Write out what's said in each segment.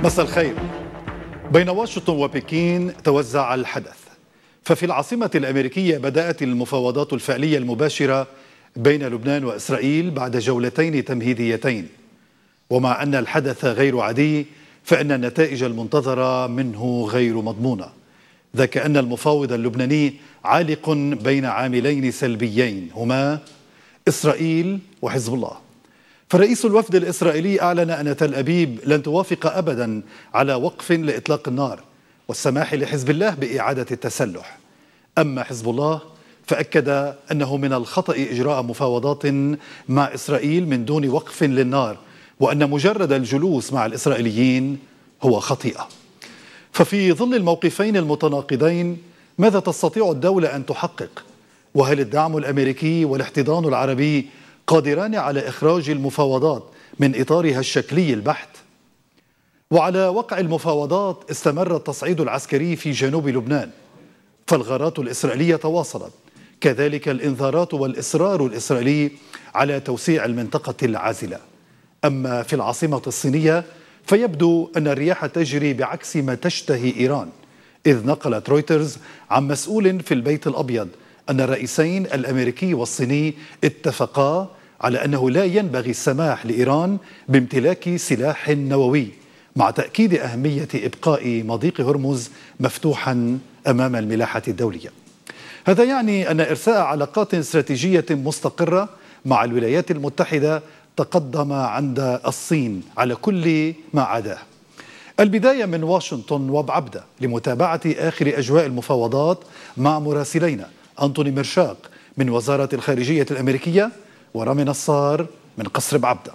مساء الخير. بين واشنطن وبكين توزع الحدث، ففي العاصمة الأمريكية بدأت المفاوضات الفعلية المباشرة بين لبنان وإسرائيل بعد جولتين تمهيديتين. ومع أن الحدث غير عادي فإن النتائج المنتظرة منه غير مضمونة، ذاك أن المفاوض اللبناني عالق بين عاملين سلبيين هما إسرائيل وحزب الله. فرئيس الوفد الإسرائيلي أعلن أن تل أبيب لن توافق أبدا على وقف لإطلاق النار والسماح لحزب الله بإعادة التسلح. أما حزب الله فأكد أنه من الخطأ إجراء مفاوضات مع إسرائيل من دون وقف للنار، وأن مجرد الجلوس مع الإسرائيليين هو خطيئة. ففي ظل الموقفين المتناقضين ماذا تستطيع الدولة أن تحقق؟ وهل الدعم الأمريكي والاحتضان العربي قادران على إخراج المفاوضات من إطارها الشكلي البحت؟ وعلى وقع المفاوضات استمر التصعيد العسكري في جنوب لبنان، فالغارات الإسرائيلية تواصلت، كذلك الإنذارات والإصرار الإسرائيلي على توسيع المنطقة العازلة. أما في العاصمة الصينية فيبدو أن الرياح تجري بعكس ما تشتهي إيران، إذ نقلت رويترز عن مسؤول في البيت الأبيض أن الرئيسين الأمريكي والصيني اتفقا على أنه لا ينبغي السماح لإيران بامتلاك سلاح نووي، مع تأكيد أهمية إبقاء مضيق هرمز مفتوحا أمام الملاحة الدولية. هذا يعني أن إرساء علاقات استراتيجية مستقرة مع الولايات المتحدة تقدم عند الصين على كل ما عداه. البداية من واشنطن وبعبدة لمتابعة آخر أجواء المفاوضات مع مراسلينا أنطوني مرشاق من وزارة الخارجية الأمريكية ورامي نصار من قصر بعبدة.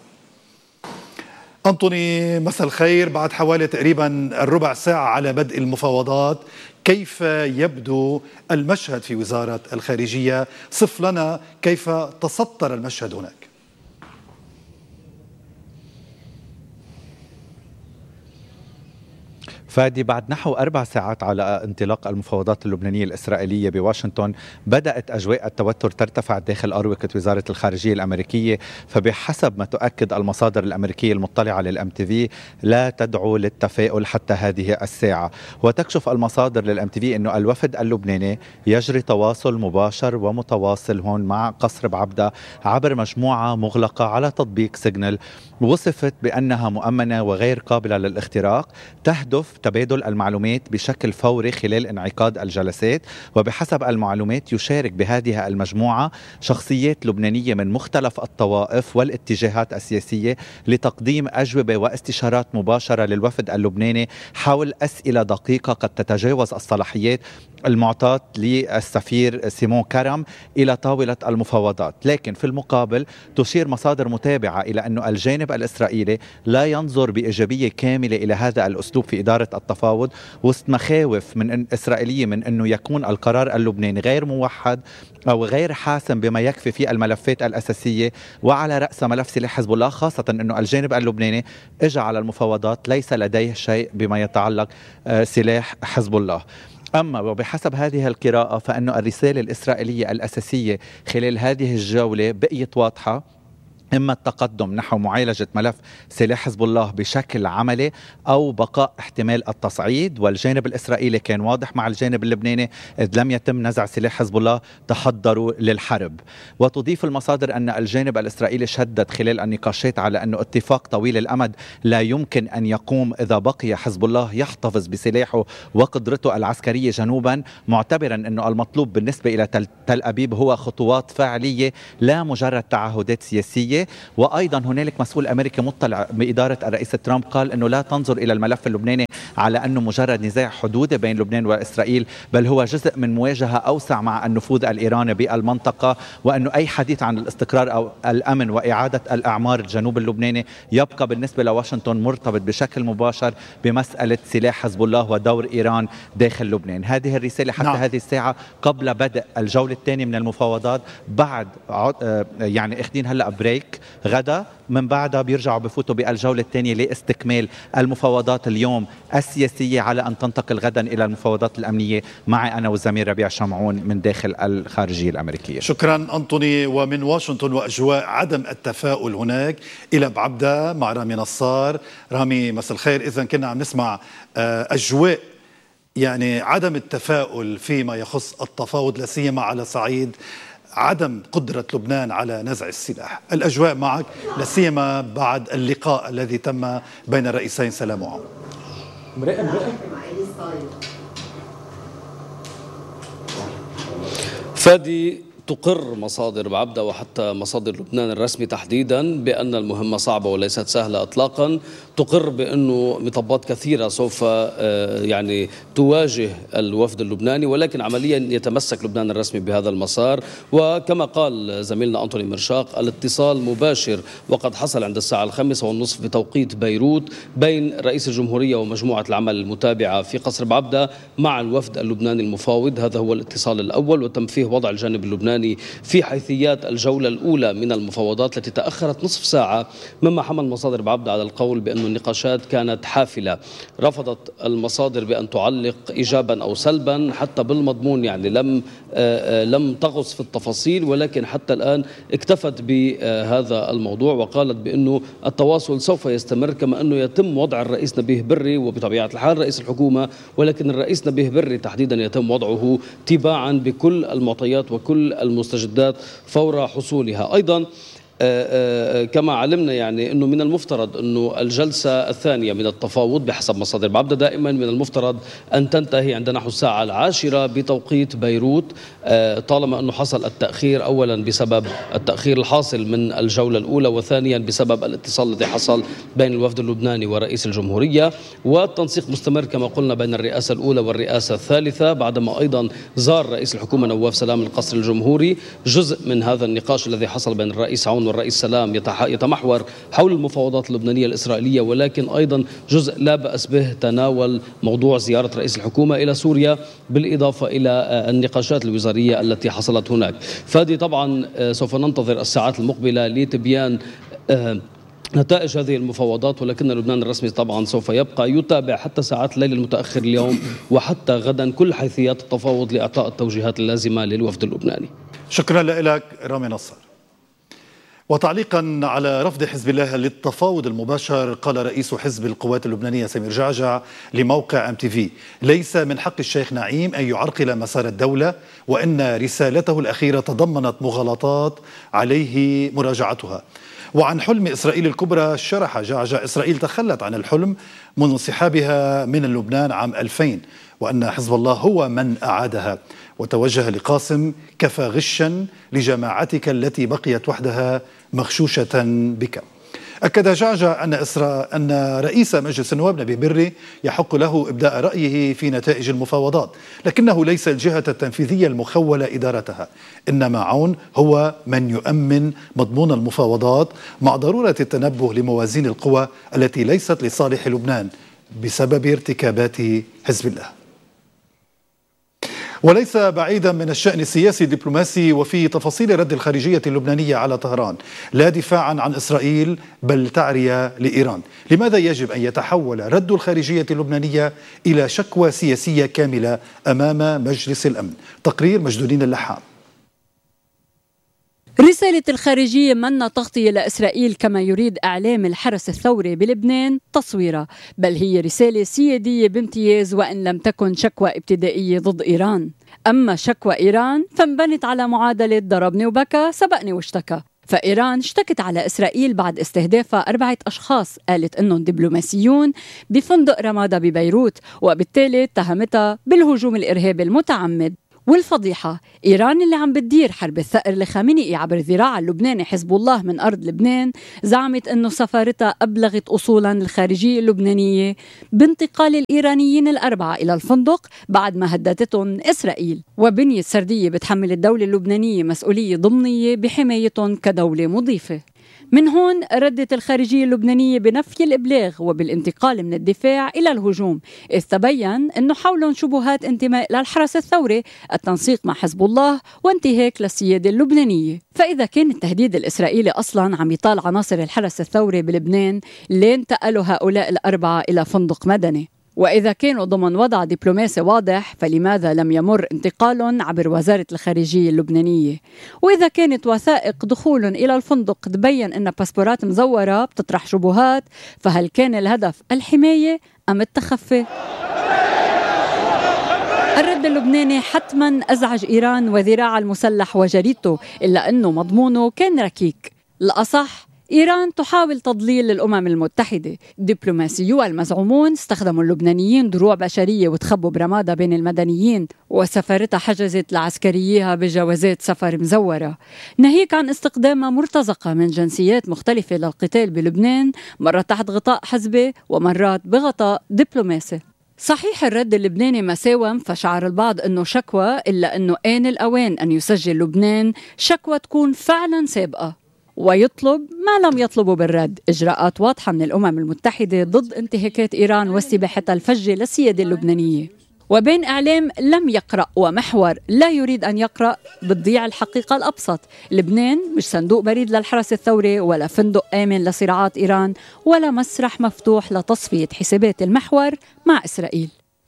أنطوني، مساء الخير. بعد حوالي تقريبا ربع ساعة على بدء المفاوضات، كيف يبدو المشهد في وزارة الخارجية؟ صف لنا كيف تسطر المشهد هناك. فادي، بعد نحو 4 ساعات على انطلاق المفاوضات اللبنانية الإسرائيلية بواشنطن بدأت أجواء التوتر ترتفع داخل أروقة وزارة الخارجية الأمريكية. فبحسب ما تؤكد المصادر الأمريكية المطلعة للMTV لا تدعو للتفاؤل حتى هذه الساعة. وتكشف المصادر للMTV أنه الوفد اللبناني يجري تواصل مباشر ومتواصل هون مع قصر بعبدة عبر مجموعة مغلقة على تطبيق سيجنال، وصفت بأنها مؤمنة وغير قابلة للاختراق، تهدف تبادل المعلومات بشكل فوري خلال انعقاد الجلسات. وبحسب المعلومات يشارك بهذه المجموعة شخصيات لبنانية من مختلف الطوائف والاتجاهات السياسية لتقديم أجوبة واستشارات مباشرة للوفد اللبناني حول أسئلة دقيقة قد تتجاوز الصلاحيات المعطاة للسفير سيمون كرم إلى طاولة المفاوضات. لكن في المقابل تشير مصادر متابعة إلى أن الجانب الإسرائيلي لا ينظر بإيجابية كاملة إلى هذا الأسلوب في إدارة التفاوض، وسط مخاوف من إسرائيلية من أنه يكون القرار اللبناني غير موحد أو غير حاسم بما يكفي في الملفات الأساسية، وعلى رأس ملف سلاح حزب الله، خاصة أنه الجانب اللبناني اجى على المفاوضات ليس لديه شيء بما يتعلق سلاح حزب الله. أما وبحسب هذه القراءة فإن الرسالة الإسرائيلية الأساسية خلال هذه الجولة بقيت واضحة: إما التقدم نحو معالجة ملف سلاح حزب الله بشكل عملي أو بقاء احتمال التصعيد. والجانب الإسرائيلي كان واضح مع الجانب اللبناني: إذ لم يتم نزع سلاح حزب الله تحضروا للحرب. وتضيف المصادر أن الجانب الإسرائيلي شدد خلال النقاشات على أنه اتفاق طويل الأمد لا يمكن أن يقوم إذا بقي حزب الله يحتفظ بسلاحه وقدرته العسكرية جنوبا، معتبرا أنه المطلوب بالنسبة إلى تل أبيب هو خطوات فعلية لا مجرد تعهدات سياسية. وأيضا هنالك مسؤول أمريكي مطلع بإدارة الرئيس ترامب قال أنه لا تنظر إلى الملف اللبناني على أنه مجرد نزاع حدودي بين لبنان وإسرائيل، بل هو جزء من مواجهة أوسع مع النفوذ الإيراني بالمنطقة، وأنه أي حديث عن الاستقرار أو الأمن وإعادة الأعمار الجنوب اللبناني يبقى بالنسبة لواشنطن مرتبط بشكل مباشر بمسألة سلاح حزب الله ودور إيران داخل لبنان. هذه الرسالة حتى هذه الساعة قبل بدء الجولة الثانية من المفاوضات. بعد يعني اخدين هلأ بريك غدا، من بعدها بيرجعوا بفوتوا بالجولة الثانية لاستكمال المفاوضات اليوم السياسية على أن تنتقل غدا إلى المفاوضات الأمنية. معي أنا والزميل ربيع شمعون من داخل الخارجية الأمريكية. شكرا أنطوني. ومن واشنطن وأجواء عدم التفاؤل هناك إلى بعبدة مع رامي نصار. رامي مساء الخير. إذن كنا عم نسمع أجواء يعني عدم التفاؤل فيما يخص التفاوض، لا سيما على صعيد عدم قدرة لبنان على نزع السلاح. الأجواء معك لا سيما بعد اللقاء الذي تم بين الرئيسين سلام وعون. فادي، تقر مصادر بعبدة وحتى مصادر لبنان الرسمي تحديدا بأن المهمة صعبة وليست سهلة إطلاقا. تقر بأنه مطبات كثيرة سوف يعني تواجه الوفد اللبناني، ولكن عمليا يتمسك لبنان الرسمي بهذا المسار. وكما قال زميلنا أنطوني مرشاق، الاتصال مباشر وقد حصل عند الساعة 5:30 بتوقيت بيروت بين رئيس الجمهورية ومجموعة العمل المتابعة في قصر بعبدة مع الوفد اللبناني المفاوض. هذا هو الاتصال الأول، وتم فيه وضع الجانب اللبناني في حيثيات الجولة الأولى من المفاوضات التي تأخرت نصف ساعة، مما حمل مصادر بعبدة على القول بأن النقاشات كانت حافلة. رفضت المصادر بأن تعلق إيجابا أو سلبا حتى بالمضمون، يعني لم تغص في التفاصيل، ولكن حتى الآن اكتفت بهذا الموضوع وقالت بأنه التواصل سوف يستمر، كما أنه يتم وضع الرئيس نبيه بري وبطبيعة الحال رئيس الحكومة، ولكن الرئيس نبيه بري تحديدا يتم وضعه تباعا بكل المعطيات وكل المستجدات فور حصولها. أيضا كما علمنا يعني أنه من المفترض أنه الجلسة الثانية من التفاوض بحسب مصادر بعبدة دائما من المفترض أن تنتهي عند نحو الساعة 10 بتوقيت بيروت، طالما أنه حصل التأخير أولا بسبب التأخير الحاصل من الجولة الأولى، وثانيا بسبب الاتصال الذي حصل بين الوفد اللبناني ورئيس الجمهورية، والتنسيق مستمر كما قلنا بين الرئاسة الأولى والرئاسة الثالثة، بعدما أيضا زار رئيس الحكومة نواف سلام القصر الجمهوري. جزء من هذا النقاش الذي حصل بين الرئيس عون والرئيس سلام يتمحور حول المفاوضات اللبنانية الإسرائيلية، ولكن أيضا جزء لا بأس به تناول موضوع زيارة رئيس الحكومة إلى سوريا، بالإضافة إلى النقاشات الوزارية التي حصلت هناك. فهذه طبعا سوف ننتظر الساعات المقبلة لتبيان نتائج هذه المفاوضات، ولكن لبنان الرسمي طبعا سوف يبقى يتابع حتى ساعات الليل المتأخر اليوم وحتى غدا كل حيثيات التفاوض لإعطاء التوجيهات اللازمة للوفد اللبناني. شكرا لك رامي نصر. وتعليقا على رفض حزب الله للتفاوض المباشر، قال رئيس حزب القوات اللبنانية سمير جعجع لموقع MTV: ليس من حق الشيخ نعيم أن يعرقل مسار الدولة، وإن رسالته الأخيرة تضمنت مغالطات عليه مراجعتها. وعن حلم إسرائيل الكبرى شرح جعجع: إسرائيل تخلت عن الحلم منذ انسحابها من لبنان عام 2000، وأن حزب الله هو من أعادها. وتوجه لقاسم: كفى غشا لجماعتك التي بقيت وحدها مغشوشة بك. أكد جعجع أن رئيس مجلس النواب نبيه بري يحق له إبداء رأيه في نتائج المفاوضات، لكنه ليس الجهة التنفيذية المخولة إدارتها، إنما عون هو من يؤمن مضمون المفاوضات، مع ضرورة التنبه لموازين القوى التي ليست لصالح لبنان بسبب ارتكابات حزب الله. وليس بعيدا من الشأن السياسي الدبلوماسي وفي تفاصيل رد الخارجية اللبنانية على طهران، لا دفاعا عن إسرائيل بل تعرية لإيران. لماذا يجب أن يتحول رد الخارجية اللبنانية إلى شكوى سياسية كاملة أمام مجلس الأمن؟ تقرير مجدولين اللحام. رسالة الخارجية منا تغطية لإسرائيل كما يريد إعلام الحرس الثوري بلبنان تصويرها، بل هي رسالة سيادية بامتياز، وإن لم تكن شكوى ابتدائية ضد إيران. أما شكوى إيران فانبنت على معادلة ضربني وبكى سبقني واشتكى. فإيران اشتكت على إسرائيل بعد استهدافها 4 أشخاص قالت إنهم دبلوماسيون بفندق رمادة ببيروت، وبالتالي اتهمتها بالهجوم الإرهابي المتعمد. والفضيحة، إيران اللي عم بتدير حرب الثأر لخامنئي عبر ذراع اللبناني حزب الله من أرض لبنان، زعمت أنه سفارتها أبلغت أصولا الخارجية اللبنانية بانتقال الإيرانيين ال4 إلى الفندق بعد ما هددتهم إسرائيل، وبنية سردية بتحمل الدولة اللبنانية مسؤولية ضمنية بحمايتهم كدولة مضيفة. من هون ردت الخارجية اللبنانية بنفي الإبلاغ وبالانتقال من الدفاع إلى الهجوم، إذ تبين أنه حولهم شبهات انتماء للحرس الثوري، التنسيق مع حزب الله، وانتهاك للسيادة اللبنانية. فإذا كان التهديد الإسرائيلي أصلاً عم يطال عناصر الحرس الثوري بلبنان، ليه انتقلوا هؤلاء ال4 إلى فندق مدني؟ وإذا كانوا ضمن وضع دبلوماسي واضح فلماذا لم يمر انتقال عبر وزارة الخارجية اللبنانية؟ وإذا كانت وثائق دخول إلى الفندق تبين أن باسبورات مزورة بتطرح شبهات، فهل كان الهدف الحماية أم التخفي؟ الرد اللبناني حتما أزعج إيران وذراع المسلح وجريدته، إلا أنه مضمونه كان ركيك. الأصح إيران تحاول تضليل الأمم المتحدة. دبلوماسيو المزعومون استخدموا اللبنانيين دروع بشرية وتخبوا برمادة بين المدنيين، وسفارتها حجزت لعسكريها بجوازات سفر مزورة، ناهيك عن استخدامها مرتزقة من جنسيات مختلفة للقتال بلبنان، مرات تحت غطاء حزبي ومرات بغطاء دبلوماسي. صحيح الرد اللبناني مساوم، فشعر البعض أنه شكوى، إلا أنه آن الأوان أن يسجل لبنان شكوى تكون فعلا سابقة، ويطلب ما لم يطلبه بالرد إجراءات واضحة من الأمم المتحدة ضد انتهاكات إيران واستباحتها الفجة للسيادة اللبنانية. وبين إعلام لم يقرأ ومحور لا يريد أن يقرأ بتضيع الحقيقة الأبسط. لبنان مش صندوق بريد للحرس الثوري، ولا فندق آمن لصراعات إيران، ولا مسرح مفتوح لتصفية حسابات المحور مع إسرائيل.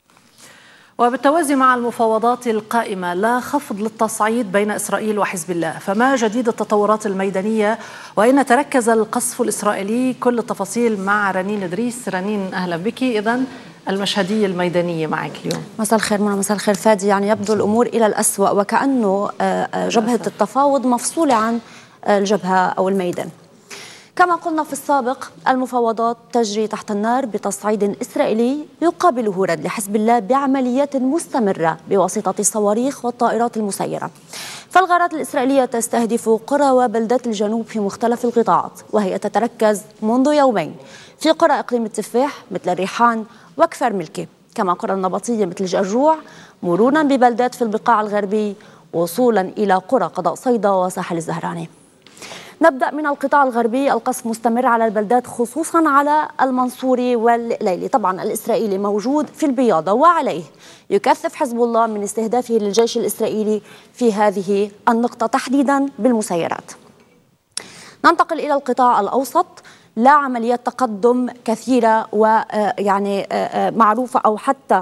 وبالتوازي مع المفاوضات القائمة لا خفض للتصعيد بين إسرائيل وحزب الله، فما جديد التطورات الميدانية وأين تركز القصف الإسرائيلي؟ كل التفاصيل مع رنين إدريس. رنين أهلا بك. إذن المشهدية الميدانية معك اليوم. مساء الخير منى. مساء الخير فادي. يعني يبدو الأمور إلى الأسوأ، وكأنه جبهة التفاوض مفصولة عن الجبهة أو الميدان. كما قلنا في السابق، المفاوضات تجري تحت النار بتصعيد إسرائيلي يقابله رد لحزب الله بعمليات مستمرة بواسطة الصواريخ والطائرات المسيرة. فالغارات الإسرائيلية تستهدف قرى وبلدات الجنوب في مختلف القطاعات، وهي تتركز منذ يومين في قرى إقليم التفاح مثل الريحان وكفر ملكي، كما قرى النبطية مثل جرجوع، مرورا ببلدات في البقاع الغربي، وصولا إلى قرى قضاء صيدا وساحل الزهراني. نبدأ من القطاع الغربي. القصف مستمر على البلدات، خصوصا على المنصوري والليلي. طبعا الإسرائيلي موجود في البياضة، وعليه يكثف حزب الله من استهدافه للجيش الإسرائيلي في هذه النقطة تحديدا بالمسيرات. ننتقل إلى القطاع الأوسط. لا عمليات تقدم كثيرة ويعني معروفة أو حتى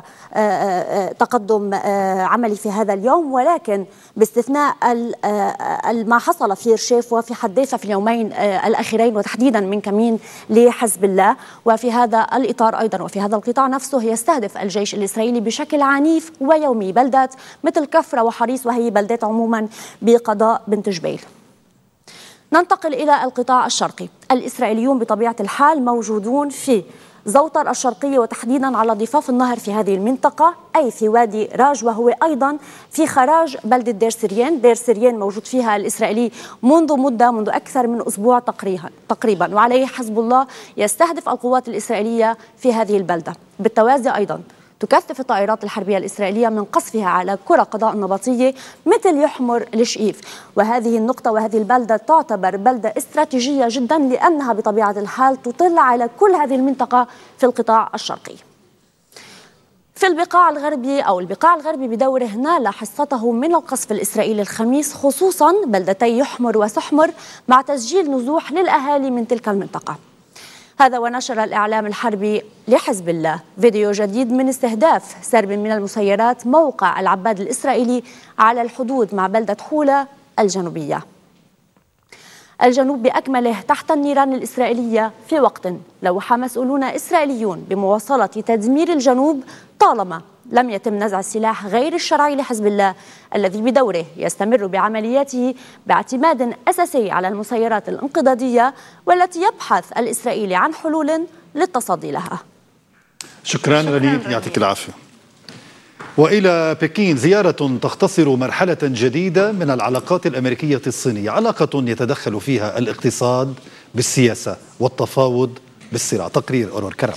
تقدم عملي في هذا اليوم، ولكن باستثناء ما حصل في رشيف وفي حديثة في اليومين الأخيرين، وتحديدا من كمين لحزب الله. وفي هذا الإطار أيضا وفي هذا القطاع نفسه يستهدف الجيش الإسرائيلي بشكل عنيف ويومي بلدات مثل كفرة وحريص، وهي بلدات عموما بقضاء بنت جبيل. ننتقل إلى القطاع الشرقي. الإسرائيليون بطبيعة الحال موجودون في زوطر الشرقية، وتحديدا على ضفاف النهر في هذه المنطقة، أي في وادي راج، وهو أيضا في خراج بلدة دير سريان. دير سريان موجود فيها الإسرائيلي منذ أكثر من أسبوع تقريبا، وعليه حزب الله يستهدف القوات الإسرائيلية في هذه البلدة. بالتوازي أيضا تكثف الطائرات الحربية الإسرائيلية من قصفها على قرى قضاء النبطية مثل يحمر الشقيف، وهذه النقطة وهذه البلدة تعتبر بلدة استراتيجية جدا، لأنها بطبيعة الحال تطل على كل هذه المنطقة في القطاع الشرقي. في البقاع الغربي بدوره نال حصته من القصف الإسرائيلي الخميس، خصوصا بلدتي يحمر وسحمر، مع تسجيل نزوح للأهالي من تلك المنطقة. هذا ونشر الإعلام الحربي لحزب الله فيديو جديد من استهداف سرب من المسيرات موقع العباد الإسرائيلي على الحدود مع بلدة حولة الجنوبية. الجنوب بأكمله تحت النيران الإسرائيلية، في وقت لوح مسؤولون إسرائيليون بمواصلة تدمير الجنوب طالما لم يتم نزع السلاح غير الشرعي لحزب الله، الذي بدوره يستمر بعملياته باعتماد أساسي على المسيرات الانقضاضية، والتي يبحث الإسرائيلي عن حلول للتصدي لها. شكرا رنين، يعطيك العافية. وإلى بكين، زيارة تختصر مرحلة جديدة من العلاقات الأمريكية الصينية، علاقة يتدخل فيها الاقتصاد بالسياسة والتفاوض بالصراع. تقرير أورور كرم.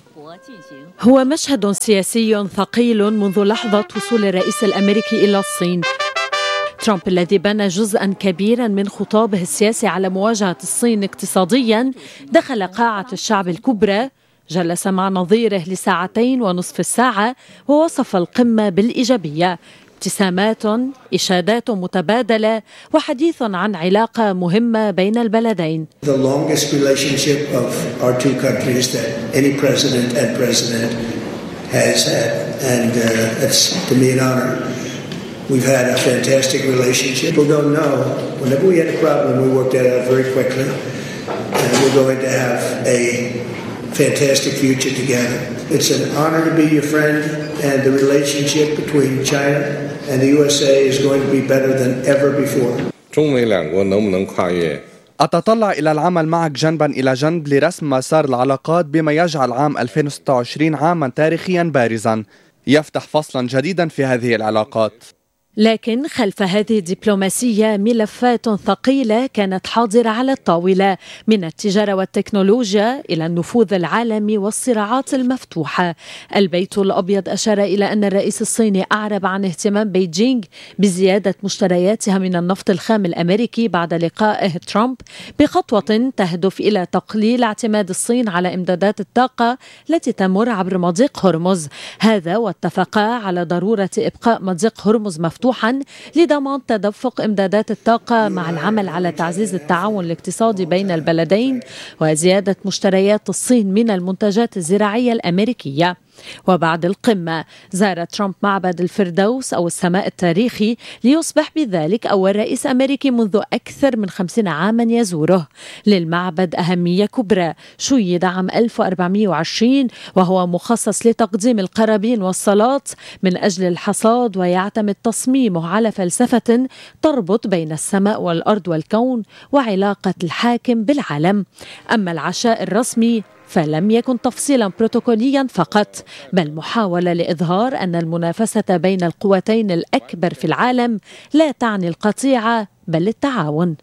هو مشهد سياسي ثقيل منذ لحظة وصول الرئيس الأمريكي إلى الصين. ترامب الذي بنى جزءا كبيرا من خطابه السياسي على مواجهة الصين اقتصاديا دخل قاعة الشعب الكبرى، جلس مع نظيره لساعتين ونصف الساعة، ووصف القمة بالإيجابية. ابتسامات، إشادات متبادلة، وحديث عن علاقة مهمة بين البلدين. The longest relationship of our two countries that any president and president has had, and it's to me an honor. We've had a fantastic relationship. People don't know, whenever we had a problem, we worked it out very quickly, and we're going to have a fantastic future together. It's an honor to be your friend, and the relationship between China and the USA is going to be better than ever before. 中美两国能不能跨越 أتطلع إلى العمل معك جنبا إلى جنب لرسم مسار العلاقات بما يجعل عام 2026 عاما تاريخيا بارزا يفتح فصلا جديدا في هذه العلاقات. لكن خلف هذه الدبلوماسية ملفات ثقيلة كانت حاضرة على الطاولة، من التجارة والتكنولوجيا إلى النفوذ العالمي والصراعات المفتوحة. البيت الأبيض أشار إلى أن الرئيس الصيني أعرب عن اهتمام بيجينغ بزيادة مشترياتها من النفط الخام الأمريكي بعد لقائه ترامب بخطوة تهدف إلى تقليل اعتماد الصين على إمدادات الطاقة التي تمر عبر مضيق هرمز. هذا واتفقا على ضرورة إبقاء مضيق هرمز مفتوحا لضمان تدفق إمدادات الطاقة، مع العمل على تعزيز التعاون الاقتصادي بين البلدين وزيادة مشتريات الصين من المنتجات الزراعية الأمريكية. وبعد القمة زار ترامب معبد الفردوس أو السماء التاريخي ليصبح بذلك أول رئيس أمريكي منذ أكثر من 50 عاما يزوره. للمعبد أهمية كبرى، شيد عام 1420 وهو مخصص لتقديم القرابين والصلاة من أجل الحصاد، ويعتمد تصميمه على فلسفة تربط بين السماء والأرض والكون وعلاقة الحاكم بالعالم. أما العشاء الرسمي فلم يكن تفصيلا بروتوكوليا فقط، بل محاولة لإظهار أن المنافسة بين القوتين الأكبر في العالم لا تعني القطيعة بل التعاون.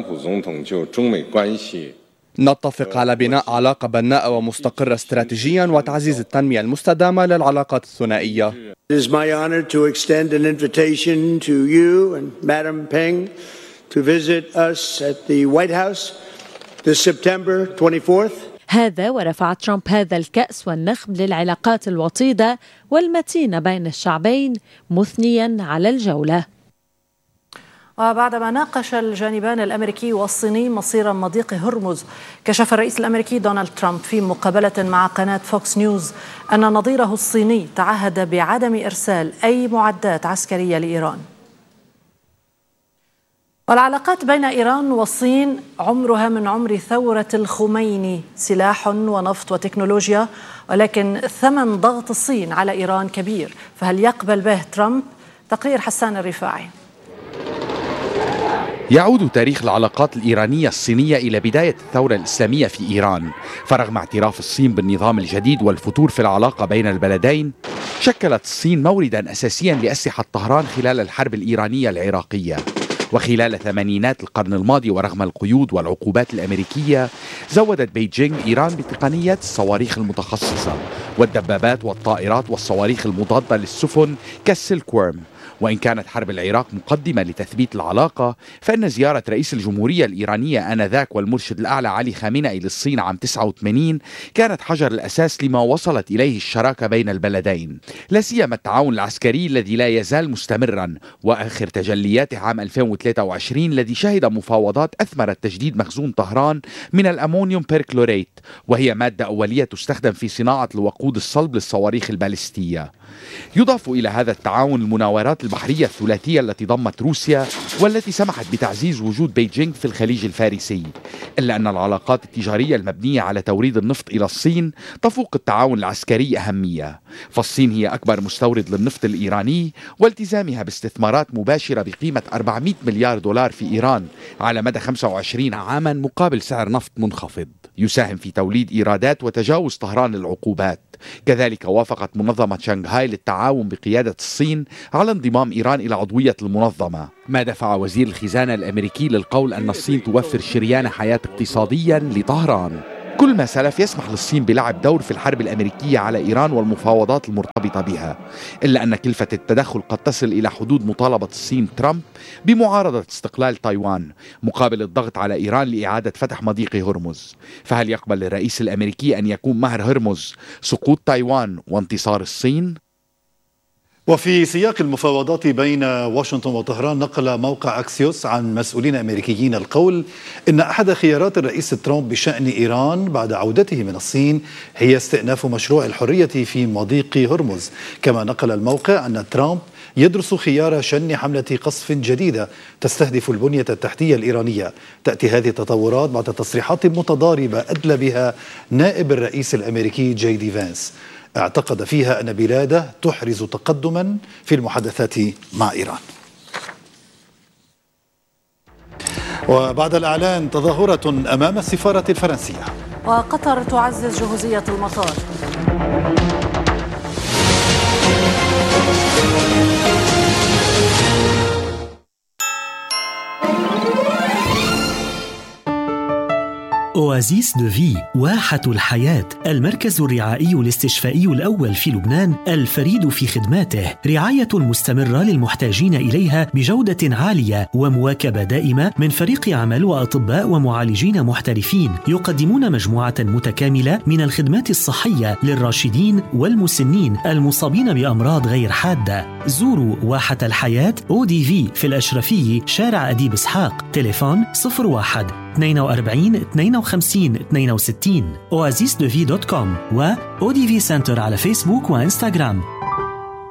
نتفق على بناء علاقة بناءة ومستقرة استراتيجيا وتعزيز التنمية المستدامة للعلاقات الثنائية. It is my honor to extend an invitation to you and Madam Peng to visit us at the White House this September 24th. هذا ورفع ترامب هذا الكأس والنخب للعلاقات الوطيدة والمتينة بين الشعبين، مثنيا على الجولة. وبعدما ناقش الجانبان الأمريكي والصيني مصير مضيق هرمز، كشف الرئيس الأمريكي دونالد ترامب في مقابلة مع قناة فوكس نيوز أن نظيره الصيني تعهد بعدم إرسال أي معدات عسكرية لإيران. والعلاقات بين إيران والصين عمرها من عمر ثورة الخميني، سلاح ونفط وتكنولوجيا، ولكن ثمن ضغط الصين على إيران كبير، فهل يقبل به ترامب؟ تقرير حسان الرفاعي. يعود تاريخ العلاقات الإيرانية الصينية إلى بداية الثورة الإسلامية في إيران، فرغم اعتراف الصين بالنظام الجديد والفتور في العلاقة بين البلدين، شكلت الصين موردا أساسيا لأسلحة طهران خلال الحرب الإيرانية العراقية. وخلال ثمانينات القرن الماضي ورغم القيود والعقوبات الأمريكية، زودت بيجينغ إيران بتقنيات الصواريخ المتخصصة والدبابات والطائرات والصواريخ المضادة للسفن كالسيلك وورم. وإن كانت حرب العراق مقدمة لتثبيت العلاقة، فإن زيارة رئيس الجمهورية الإيرانية آنذاك والمرشد الأعلى علي خامنئي للصين عام 89 كانت حجر الأساس لما وصلت إليه الشراكة بين البلدين، لا سيما التعاون العسكري الذي لا يزال مستمرا، وآخر تجلياته عام 2023 الذي شهد مفاوضات أثمرت تجديد مخزون طهران من الأمونيوم بيركلوريت، وهي مادة أولية تستخدم في صناعة الوقود الصلب للصواريخ البالستية. يضاف إلى هذا التعاون المناورات البحرية الثلاثية التي ضمت روسيا والتي سمحت بتعزيز وجود بيجينغ في الخليج الفارسي، إلا أن العلاقات التجارية المبنية على توريد النفط إلى الصين تفوق التعاون العسكري أهمية، فالصين هي أكبر مستورد للنفط الإيراني، والتزامها باستثمارات مباشرة بقيمة 400 مليار دولار في إيران على مدى 25 عاما مقابل سعر نفط منخفض يساهم في توليد إيرادات وتجاوز طهران العقوبات. كذلك وافقت منظمة شنغهاي للتعاون بقيادة الصين على انضمام إيران إلى عضوية المنظمة، ما دفع وزير الخزانة الأمريكي للقول أن الصين توفر شريان حياة اقتصاديا لطهران. كل ما سلف يسمح للصين بلعب دور في الحرب الأمريكية على إيران والمفاوضات المرتبطة بها، إلا أن كلفة التدخل قد تصل إلى حدود مطالبة الصين ترامب بمعارضة استقلال تايوان مقابل الضغط على إيران لإعادة فتح مضيق هرمز. فهل يقبل الرئيس الأمريكي أن يكون مهر هرمز سقوط تايوان وانتصار الصين؟ وفي سياق المفاوضات بين واشنطن وطهران، نقل موقع أكسيوس عن مسؤولين أمريكيين القول إن أحد خيارات الرئيس ترامب بشأن إيران بعد عودته من الصين هي استئناف مشروع الحرية في مضيق هرمز. كما نقل الموقع أن ترامب يدرس خيار شن حملة قصف جديدة تستهدف البنية التحتية الإيرانية. تأتي هذه التطورات بعد تصريحات متضاربة أدلى بها نائب الرئيس الأمريكي جي دي فانس، اعتقد فيها أن بلاده تحرز تقدما في المحادثات مع إيران. وبعد الإعلان تظاهرة أمام السفارة الفرنسية. وقطر تعزز جهوزية المطار. أوازيس دو في، واحة الحياة، المركز الرعائي الاستشفائي الأول في لبنان الفريد في خدماته، رعاية مستمرة للمحتاجين إليها بجودة عالية ومواكبة دائمة من فريق عمل وأطباء ومعالجين محترفين يقدمون مجموعة متكاملة من الخدمات الصحية للراشدين والمسنين المصابين بأمراض غير حادة. زوروا واحة الحياة ODV في الأشرفية، شارع أديب إسحاق، تليفون 01 42 52 62 oasisdevi.com و ODV Center على فيسبوك وإنستغرام.